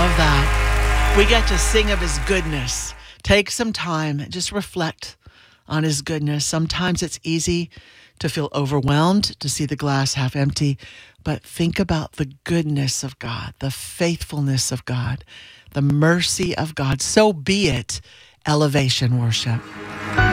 love that. We get to sing of his goodness. Take some time and just reflect on his goodness. Sometimes it's easy to feel overwhelmed, to see the glass half empty, but think about the goodness of God, the faithfulness of God, the mercy of God. So be it. Elevation worship.